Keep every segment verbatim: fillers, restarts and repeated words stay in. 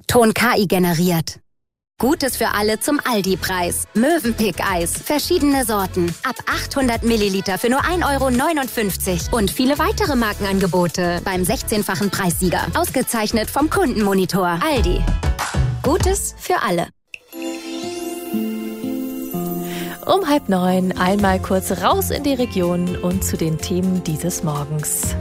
Ton K I generiert. Gutes für alle zum Aldi-Preis. Mövenpick-Eis. Verschiedene Sorten. Ab achthundert Milliliter für nur ein Euro neunundfünfzig. Und viele weitere Markenangebote beim sechzehnfachen Preissieger. Ausgezeichnet vom Kundenmonitor. Aldi. Gutes für alle. Um halb neun einmal kurz raus in die Region und zu den Themen dieses Morgens.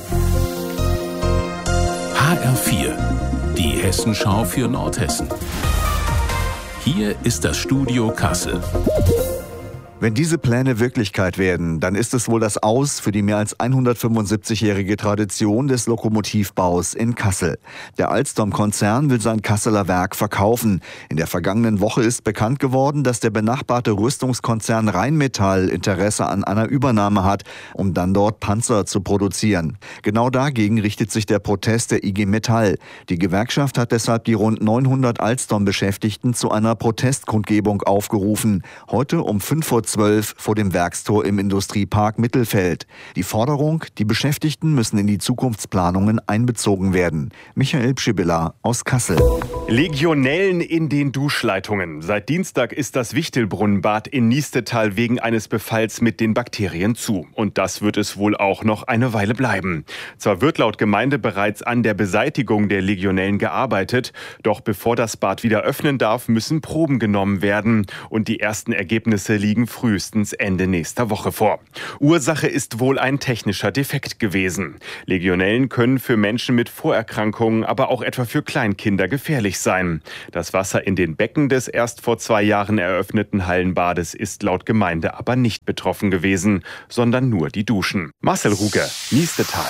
H R vier. Die Hessenschau für Nordhessen. Hier ist das Studio Kassel. Wenn diese Pläne Wirklichkeit werden, dann ist es wohl das Aus für die mehr als hundertfünfundsiebzigjährige Tradition des Lokomotivbaus in Kassel. Der Alstom-Konzern will sein Kasseler Werk verkaufen. In der vergangenen Woche ist bekannt geworden, dass der benachbarte Rüstungskonzern Rheinmetall Interesse an einer Übernahme hat, um dann dort Panzer zu produzieren. Genau dagegen richtet sich der Protest der I G Metall. Die Gewerkschaft hat deshalb die rund neunhundert Alstom-Beschäftigten zu einer Protestkundgebung aufgerufen. Heute um fünf Uhr zwölf vor dem Werkstor im Industriepark Mittelfeld. Die Forderung, die Beschäftigten müssen in die Zukunftsplanungen einbezogen werden. Michael Pschibilla aus Kassel. Legionellen in den Duschleitungen. Seit Dienstag ist das Wichtelbrunnenbad in Niestetal wegen eines Befalls mit den Bakterien zu. Und das wird es wohl auch noch eine Weile bleiben. Zwar wird laut Gemeinde bereits an der Beseitigung der Legionellen gearbeitet, doch bevor das Bad wieder öffnen darf, müssen Proben genommen werden. Und die ersten Ergebnisse liegen frühestens Ende nächster Woche vor. Ursache ist wohl ein technischer Defekt gewesen. Legionellen können für Menschen mit Vorerkrankungen, aber auch etwa für Kleinkinder gefährlich sein. Das Wasser in den Becken des erst vor zwei Jahren eröffneten Hallenbades ist laut Gemeinde aber nicht betroffen gewesen, sondern nur die Duschen. Marcel Ruge, Niestetal.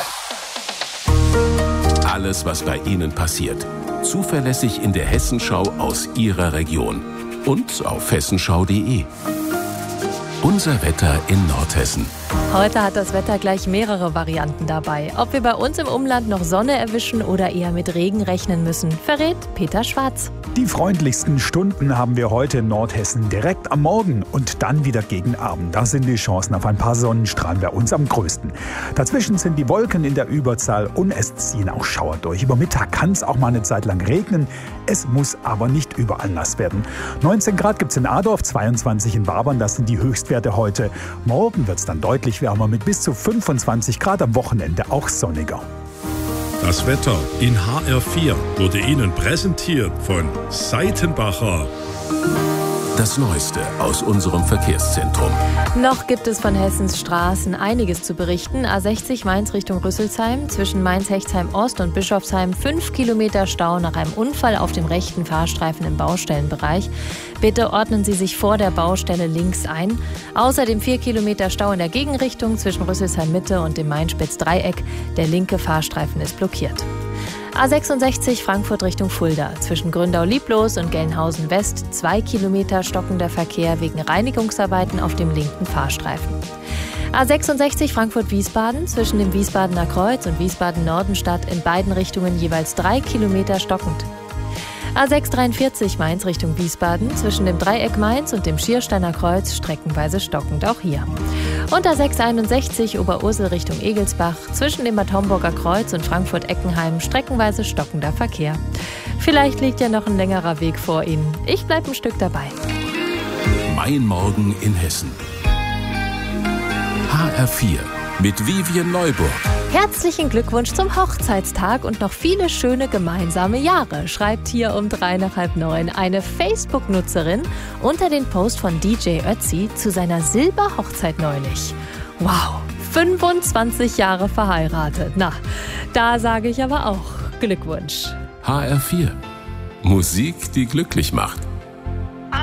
Alles, was bei Ihnen passiert. Zuverlässig in der Hessenschau aus Ihrer Region. Und auf hessenschau punkt de. Unser Wetter in Nordhessen. Heute hat das Wetter gleich mehrere Varianten dabei. Ob wir bei uns im Umland noch Sonne erwischen oder eher mit Regen rechnen müssen, verrät Peter Schwarz. Die freundlichsten Stunden haben wir heute in Nordhessen direkt am Morgen und dann wieder gegen Abend. Da sind die Chancen auf ein paar Sonnenstrahlen bei uns am größten. Dazwischen sind die Wolken in der Überzahl und es ziehen auch Schauer durch. Über Mittag kann es auch mal eine Zeit lang regnen. Es muss aber nicht überall nass werden. neunzehn Grad gibt es in Adorf, zweiundzwanzig in Wabern, das sind die Höchstwerte heute. Morgen wird es dann deutlich wärmer mit bis zu fünfundzwanzig Grad, am Wochenende auch sonniger. Das Wetter in H R vier wurde Ihnen präsentiert von Seitenbacher. Das Neueste aus unserem Verkehrszentrum. Noch gibt es von Hessens Straßen einiges zu berichten. A sechzig Mainz Richtung Rüsselsheim, zwischen Mainz-Hechtsheim-Ost und Bischofsheim fünf Kilometer Stau nach einem Unfall auf dem rechten Fahrstreifen im Baustellenbereich. Bitte ordnen Sie sich vor der Baustelle links ein. Außerdem vier Kilometer Stau in der Gegenrichtung zwischen Rüsselsheim-Mitte und dem Main-Spitz-Dreieck. Der linke Fahrstreifen ist blockiert. A sechsundsechzig Frankfurt Richtung Fulda. Zwischen Gründau-Lieblos und Gelnhausen West zwei Kilometer stockender Verkehr wegen Reinigungsarbeiten auf dem linken Fahrstreifen. A sechsundsechzig Frankfurt-Wiesbaden. Zwischen dem Wiesbadener Kreuz und Wiesbaden-Nordenstadt in beiden Richtungen jeweils drei Kilometer stockend. A sechshundertdreiundvierzig Mainz Richtung Wiesbaden, zwischen dem Dreieck Mainz und dem Schiersteiner Kreuz streckenweise stockend auch hier. Und A sechshunderteinundsechzig Oberursel Richtung Egelsbach, zwischen dem Bad Homburger Kreuz und Frankfurt-Eckenheim streckenweise stockender Verkehr. Vielleicht liegt ja noch ein längerer Weg vor Ihnen. Ich bleibe ein Stück dabei. Mein Morgen in Hessen. H R vier mit Vivian Neuburg. Herzlichen Glückwunsch zum Hochzeitstag und noch viele schöne gemeinsame Jahre, schreibt hier um drei nach halb neun eine Facebook-Nutzerin unter den Post von D J Ötzi zu seiner Silberhochzeit neulich. Wow, fünfundzwanzig Jahre verheiratet. Na, da sage ich aber auch Glückwunsch. H R vier. Musik, die glücklich macht.